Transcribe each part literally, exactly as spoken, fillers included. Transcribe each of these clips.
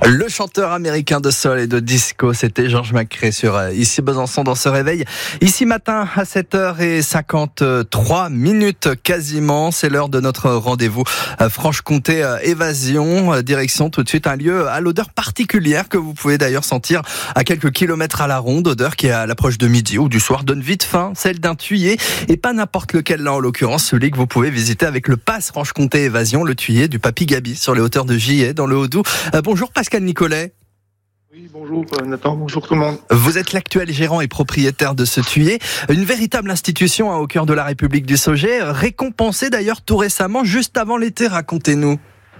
Le chanteur américain de soul et de disco, c'était Georges Macré sur euh, Ici Besançon dans ce réveil. Ici matin à sept heures cinquante-trois minutes quasiment, c'est l'heure de notre rendez-vous euh, Franche-Comté euh, Évasion. Euh, direction tout de suite un lieu à l'odeur particulière que vous pouvez d'ailleurs sentir à quelques kilomètres à la ronde, odeur qui à l'approche de midi ou du soir donne vite faim, celle d'un thuyer et pas n'importe lequel là en l'occurrence, celui que vous pouvez visiter avec le pass Franche-Comté Évasion, le thuyer du Papy Gaby sur les hauteurs de Gillet dans le Haut-Doubs. Euh, bonjour Pascal Nicolet. Oui, bonjour Nathan, bonjour tout le monde. Vous êtes l'actuel gérant et propriétaire de ce thuyer, une véritable institution hein, au cœur de la République du Sauget, récompensée d'ailleurs tout récemment, juste avant l'été, racontez-nous.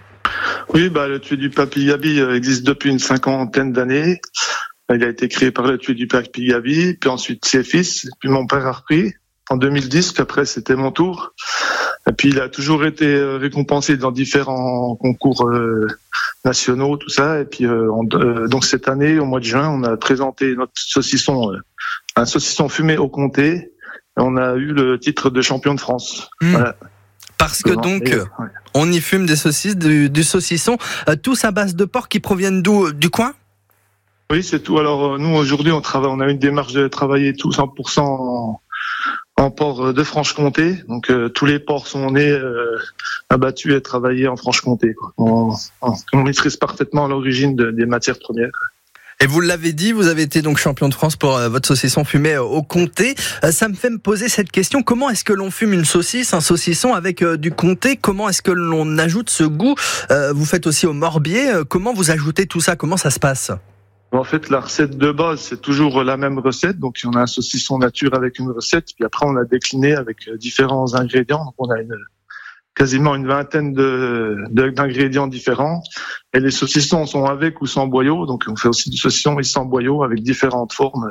Oui, bah, le thuyer du Papy Gaby existe depuis une cinquantaine d'années. Il a été créé par le thuyer du Papy Gaby, puis ensuite ses fils, puis mon père a repris en deux mille dix, puis après c'était mon tour. Et puis il a toujours été récompensé dans différents concours euh, nationaux, tout ça. Et puis euh, on, euh, donc cette année, au mois de juin, on a présenté notre saucisson, euh, un saucisson fumé au comté. Et on a eu le titre de champion de France. Mmh. Voilà. Parce que donc, et, ouais. on y fume des saucisses, du, du saucisson, euh, tous à base de porc qui proviennent d'où ? Du coin ? Oui, c'est tout. Alors nous aujourd'hui, on travaille, on a une démarche de travailler tout cent pour cent en en porc de Franche-Comté, donc euh, tous les porcs sont nés, euh, abattus et travaillés en Franche-Comté. Quoi. On, on, on maîtrise parfaitement l'origine de, des matières premières. Et vous l'avez dit, vous avez été donc champion de France pour euh, votre saucisson fumé euh, au comté. Euh, ça me fait me poser cette question, comment est-ce que l'on fume une saucisse, un saucisson avec euh, du comté ? Comment est-ce que l'on ajoute ce goût ? euh, Vous faites aussi au morbier, euh, comment vous ajoutez tout ça ? Comment ça se passe ? En fait, la recette de base, c'est toujours la même recette. Donc, on a un saucisson nature avec une recette. Puis après, on a décliné avec différents ingrédients. Donc, on a une, quasiment une vingtaine de, de, d'ingrédients différents. Et les saucissons sont avec ou sans boyau. Donc, on fait aussi du saucisson et sans boyau avec différentes formes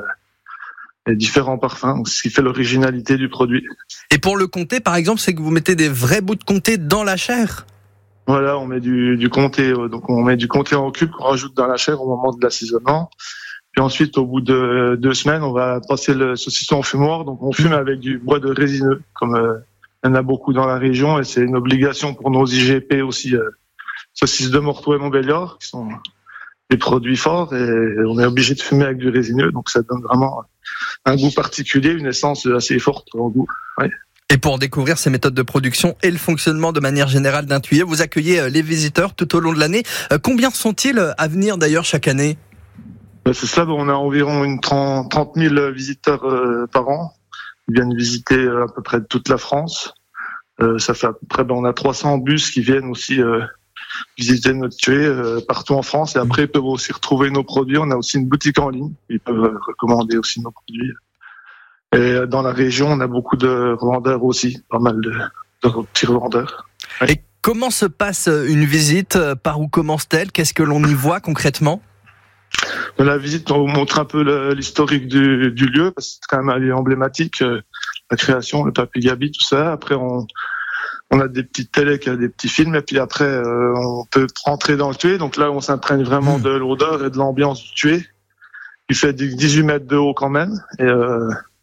et différents parfums. Donc, ce qui fait l'originalité du produit. Et pour le comté, par exemple, c'est que vous mettez des vrais bouts de comté dans la chair ? Voilà, on met du, du comté, donc on met du comté en cube qu'on rajoute dans la chair au moment de l'assaisonnement. Puis ensuite, au bout de deux semaines, on va passer le saucisson au fumoir. Donc on fume avec du bois de résineux, comme euh, il y en a beaucoup dans la région, et c'est une obligation pour nos I G P aussi, euh, saucisses de Morteau et Montbéliard, qui sont des produits forts, et on est obligé de fumer avec du résineux, donc ça donne vraiment un goût particulier, une essence assez forte en goût. Ouais. Et pour découvrir ces méthodes de production et le fonctionnement de manière générale d'un thuyer, vous accueillez les visiteurs tout au long de l'année. Combien sont-ils à venir d'ailleurs chaque année ? C'est ça, on a environ une trente mille visiteurs euh, par an. Ils viennent visiter euh, à peu près toute la France. Euh, ça fait à peu près, ben, on a trois cents bus qui viennent aussi euh, visiter notre thuyer euh, partout en France. Et après, ils peuvent aussi retrouver nos produits. On a aussi une boutique en ligne. Ils peuvent recommander aussi nos produits. Et dans la région, on a beaucoup de revendeurs aussi, pas mal de, de petits revendeurs. Ouais. Et comment se passe une visite ? Par où commence-t-elle ? Qu'est-ce que l'on y voit concrètement ? La visite, on vous montre un peu le, l'historique du, du lieu, parce que c'est quand même un lieu emblématique, la création, le Papy Gaby, tout ça. Après, on, on a des petites télés qui a des petits films, et puis après, euh, on peut rentrer dans le thuyer. Donc là, on s'imprègne vraiment mmh. de l'odeur et de l'ambiance du thuyer. Il fait dix-huit mètres de haut quand même, et euh,